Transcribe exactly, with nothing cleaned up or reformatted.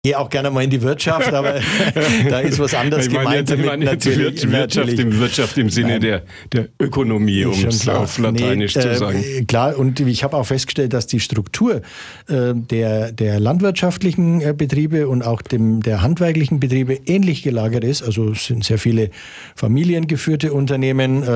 gehe auch gerne mal in die Wirtschaft, aber da ist was anderes ich meine gemeint. Jetzt, ich meine jetzt Wirtschaft, natürlich. Im, Wirtschaft im Sinne der, der Ökonomie, um es auf Lateinisch nee, zu sagen. Äh, klar, und ich habe auch festgestellt, dass die Struktur äh, der, der landwirtschaftlichen äh, Betriebe und auch dem, der handwerklichen Betriebe ähnlich gelagert ist. Also es sind sehr viele familiengeführte Unternehmen,